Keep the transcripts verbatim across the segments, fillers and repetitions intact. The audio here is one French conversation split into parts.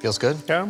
Feels good? Yeah.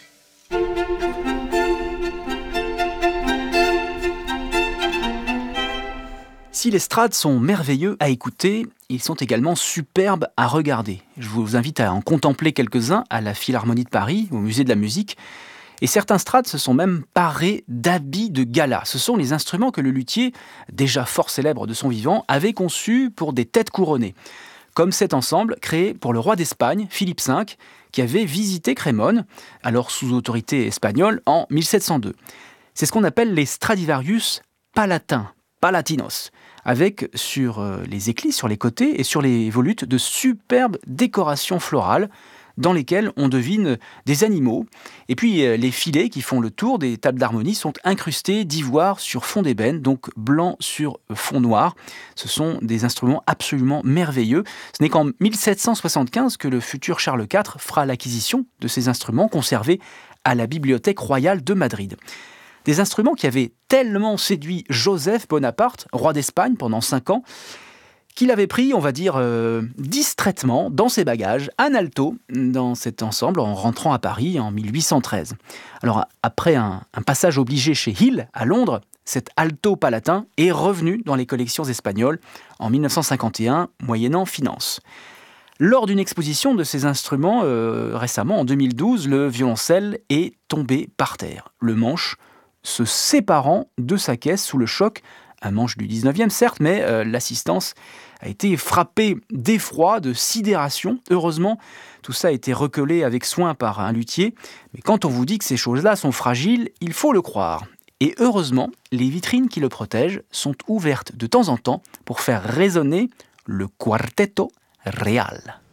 Si les Strades sont merveilleux à écouter, ils sont également superbes à regarder. Je vous invite à en contempler quelques-uns à la Philharmonie de Paris, au Musée de la musique. Et certains Strades se sont même parés d'habits de gala. Ce sont les instruments que le luthier, déjà fort célèbre de son vivant, avait conçus pour des têtes couronnées. Comme cet ensemble créé pour le roi d'Espagne, Philippe cinq, qui avait visité Crémone, alors sous autorité espagnole, en mille sept cent deux. C'est ce qu'on appelle les Stradivarius palatins, palatinos, avec sur les éclis, sur les côtés et sur les volutes de superbes décorations florales dans lesquelles on devine des animaux. Et puis les filets qui font le tour des tables d'harmonie sont incrustés d'ivoire sur fond d'ébène, donc blanc sur fond noir. Ce sont des instruments absolument merveilleux. Ce n'est qu'en mille sept cent soixante-quinze que le futur Charles quatre fera l'acquisition de ces instruments conservés à la Bibliothèque royale de Madrid. Des instruments qui avaient tellement séduit Joseph Bonaparte, roi d'Espagne pendant cinq ans, qu'il avait pris, on va dire, euh, distraitement dans ses bagages, un alto dans cet ensemble en rentrant à Paris en mille huit cent treize. Alors, après un, un passage obligé chez Hill à Londres, cet alto palatin est revenu dans les collections espagnoles en mille neuf cent cinquante et un, moyennant finance. Lors d'une exposition de ces instruments, euh, récemment, en deux mille douze, le violoncelle est tombé par terre. Le manche se séparant de sa caisse sous le choc, un manche du dix-neuvième certes, mais euh, l'assistance a été frappée d'effroi, de sidération. Heureusement, tout ça a été recollé avec soin par un luthier. Mais quand on vous dit que ces choses-là sont fragiles, il faut le croire. Et heureusement, les vitrines qui le protègent sont ouvertes de temps en temps pour faire résonner le Quartetto Real.